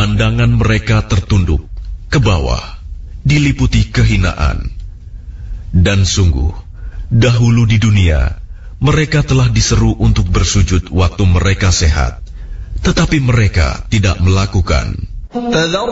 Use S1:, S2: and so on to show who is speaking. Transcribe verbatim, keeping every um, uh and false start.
S1: Pandangan mereka tertunduk ke bawah, diliputi kehinaan. Dan sungguh, dahulu di dunia, mereka telah diseru untuk bersujud waktu mereka sehat, tetapi mereka tidak melakukan.